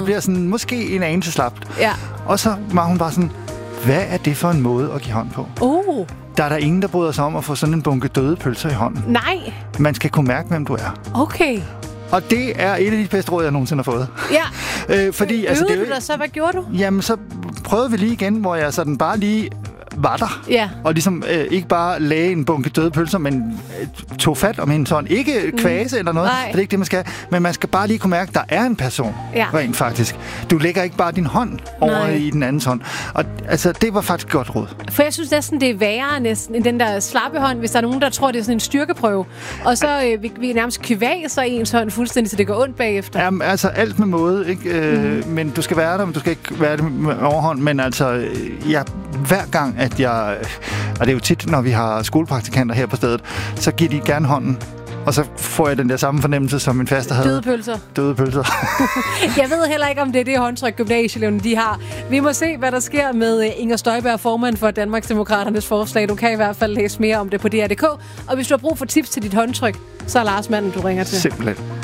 det bliver sådan, måske en anelse slapt. Ja. Og så var hun bare sådan, hvad er det for en måde at give hånd på? Der er der ingen, der bryder sig om at få sådan en bunke døde pølser i hånden. Nej. Man skal kunne mærke, hvem du er. Okay. Og det er et af de bedste råd, jeg nogensinde har fået. Ja. Fordi, Øvede du dig så? Hvad gjorde du? Jamen, så prøvede vi lige igen, hvor jeg sådan bare lige var der. Ja. Og ligesom ikke bare lagde en bunke døde pølser, men tog fat om hendes hånd. Ikke kvase eller noget, det er ikke det, man skal. Men man skal bare lige kunne mærke, at der er en person, rent faktisk. Du lægger ikke bare din hånd over i den andens hånd. Og altså, det var faktisk godt råd. For jeg synes næsten, det er værre næsten, end den der slappe hånd, hvis der er nogen, der tror, det er sådan en styrkeprøve. Og så vi nærmest kvæser ens hånd fuldstændig, så det går ondt bagefter. Jamen, altså alt med måde, ikke? Men du skal være der, men du skal ikke være det med overhånd. Men altså, hver gang, at jeg... Og det er jo tit, når vi har skolepraktikanter her på stedet, så giver de gerne hånden. Og så får jeg den der samme fornemmelse, som min faster havde. Døde pølser. Jeg ved heller ikke, om det er det håndtryk, gymnasieeleverne de har. Vi må se, hvad der sker med Inger Støjberg, formand for Danmarksdemokraternes forslag. Du kan i hvert fald læse mere om det på DR.dk. Og hvis du har brug for tips til dit håndtryk, så er Lars manden, du ringer til. Simpelthen.